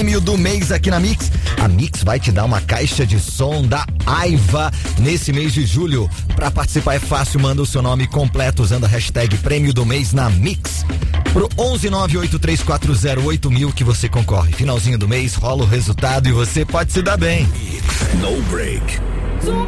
prêmio do mês aqui na Mix. A Mix vai te dar uma caixa de som da Aiva nesse mês de julho. Pra participar é fácil, manda o seu nome completo usando a hashtag prêmio do mês na Mix pro 11983408000 que você concorre. Finalzinho do mês rola o resultado e você pode se dar bem. No break.